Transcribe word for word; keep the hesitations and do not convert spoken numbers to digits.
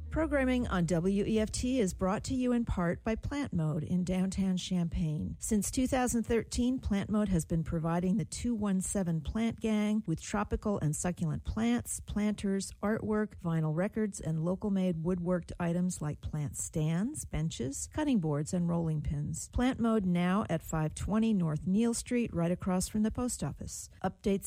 Programming on W E F T is brought to you in part by Plant Mode in downtown Champaign. Since two thousand thirteen, Plant Mode has been providing the two one seven Plant Gang with tropical and succulent plants, planters, artwork, vinyl records, and local-made woodworked items like plant stands, benches, cutting boards, and rolling pins. Plant Mode now at five twenty North Neal Street, right across from the post office. Updates